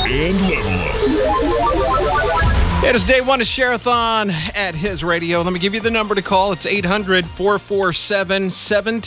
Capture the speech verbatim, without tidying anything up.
and Level Up. It is day one of Share-a-thon at His Radio. Let me give you the number to call. It's eight hundred, four four seven, one seven